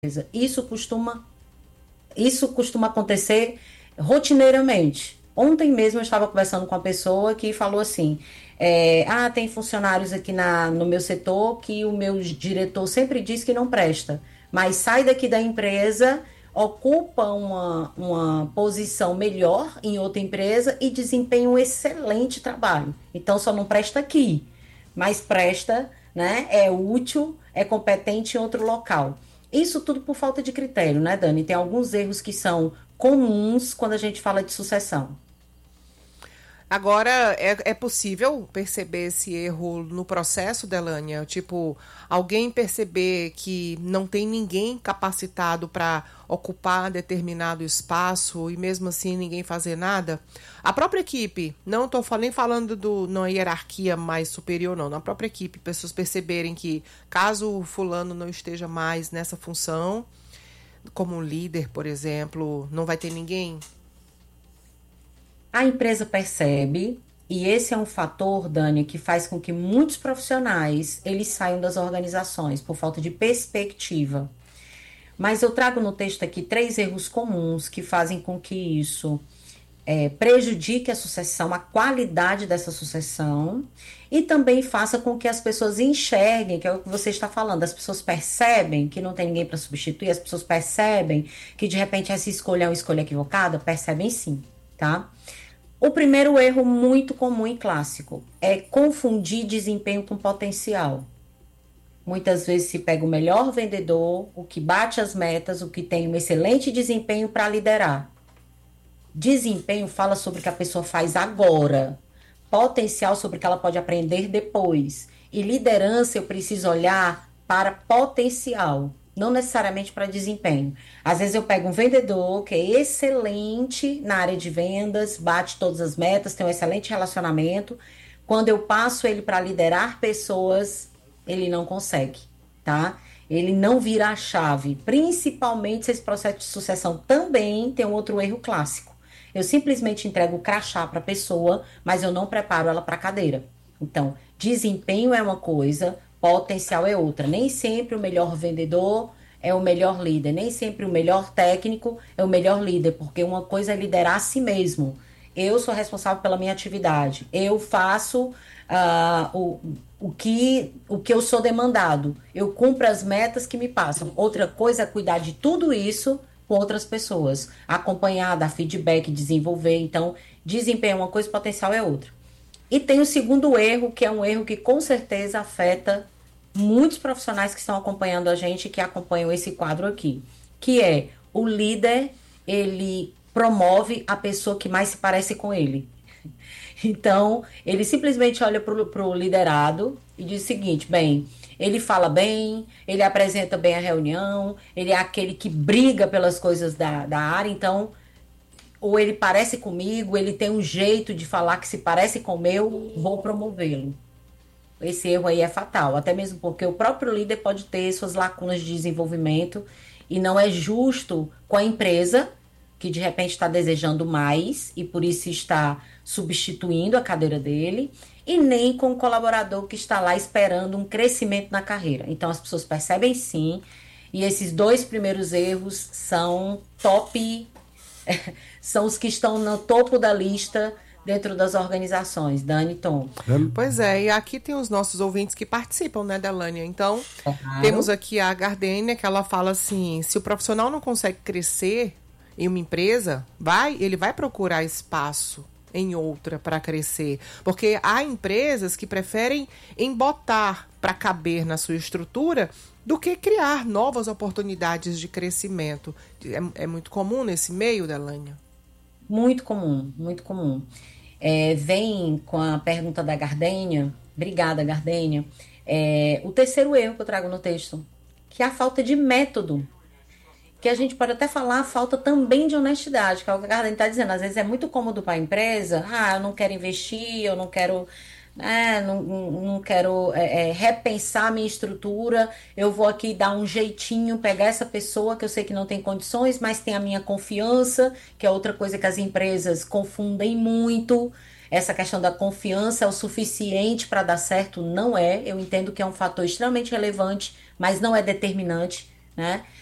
Isso costuma, isso costuma acontecer rotineiramente. Ontem mesmo eu estava conversando com uma pessoa que falou assim: tem funcionários aqui no meu setor que o meu diretor sempre diz que não presta, mas sai daqui da empresa, ocupa uma posição melhor em outra empresa e desempenha um excelente trabalho. Então só não presta aqui, mas presta, né? É útil, é competente em outro local. Isso tudo por falta de critério, né, Dani? Tem alguns erros que são comuns quando a gente fala de sucessão. Agora, é possível perceber esse erro no processo, Delânia? Tipo, alguém perceber que não tem ninguém capacitado para ocupar determinado espaço e mesmo assim ninguém fazer nada? A própria equipe, não estou nem falando na hierarquia mais superior, não. Na própria equipe, pessoas perceberem que caso o fulano não esteja mais nessa função, como um líder, por exemplo, não vai ter ninguém. A empresa percebe, e esse é um fator, Dani, que faz com que muitos profissionais eles saiam das organizações por falta de perspectiva. Mas eu trago no texto aqui três erros comuns que fazem com que isso prejudique a sucessão, a qualidade dessa sucessão, e também faça com que as pessoas enxerguem, que é o que você está falando, as pessoas percebem que não tem ninguém para substituir, as pessoas percebem que de repente essa escolha é uma escolha equivocada, percebem sim, tá? O primeiro erro muito comum e clássico é confundir desempenho com potencial. Muitas vezes se pega o melhor vendedor, o que bate as metas, o que tem um excelente desempenho para liderar. Desempenho fala sobre o que a pessoa faz agora, potencial sobre o que ela pode aprender depois. E liderança eu preciso olhar para potencial, não necessariamente para desempenho. Às vezes eu pego um vendedor que é excelente na área de vendas, bate todas as metas, tem um excelente relacionamento. Quando eu passo ele para liderar pessoas, ele não consegue, tá? Ele não vira a chave, principalmente se esse processo de sucessão também tem um outro erro clássico. Eu simplesmente entrego o crachá para a pessoa, mas eu não preparo ela para a cadeira. Então, desempenho é uma coisa, potencial é outra. Nem sempre o melhor vendedor é o melhor líder, nem sempre o melhor técnico é o melhor líder, porque uma coisa é liderar a si mesmo. Eu sou responsável pela minha atividade, eu faço o que eu sou demandado, eu cumpro as metas que me passam. Outra coisa é cuidar de tudo isso com outras pessoas, acompanhar, dar feedback, desenvolver. Então, desempenho é uma coisa, potencial é outra. E tem o segundo erro, que é um erro que com certeza afeta muitos profissionais que estão acompanhando a gente, que acompanham esse quadro aqui, que é o líder, ele promove a pessoa que mais se parece com ele. Então, ele simplesmente olha para o liderado e diz o seguinte: bem, ele fala bem, ele apresenta bem a reunião, ele é aquele que briga pelas coisas da área, então, ou ele parece comigo, ele tem um jeito de falar que se parece com o meu, vou promovê-lo. Esse erro aí é fatal, até mesmo porque o próprio líder pode ter suas lacunas de desenvolvimento e não é justo com a empresa que de repente está desejando mais e por isso está substituindo a cadeira dele, e nem com o colaborador que está lá esperando um crescimento na carreira. Então as pessoas percebem sim, e esses dois primeiros erros são top, são os que estão no topo da lista dentro das organizações. Dani, Tom. Pois é, e aqui tem os nossos ouvintes que participam, né, Delânia? Então, temos Claro. aqui a Gardênia, que ela fala assim: se o profissional não consegue crescer em uma empresa, ele vai procurar espaço em outra para crescer. Porque há empresas que preferem embotar para caber na sua estrutura do que criar novas oportunidades de crescimento. É muito comum nesse meio, Delânia? Muito comum, muito comum. Vem com a pergunta da Gardênia. Obrigada, Gardênia. O terceiro erro que eu trago no texto, que é a falta de método. Que a gente pode até falar a falta também de honestidade, que é o que a Gardênia está dizendo. Às vezes é muito cômodo para a empresa: eu não quero investir, eu não quero, não quero repensar a minha estrutura, eu vou aqui dar um jeitinho, pegar essa pessoa que eu sei que não tem condições, mas tem a minha confiança, que é outra coisa que as empresas confundem muito. Essa questão da confiança é o suficiente para dar certo? Não é. Eu entendo que é um fator extremamente relevante, mas não é determinante, né?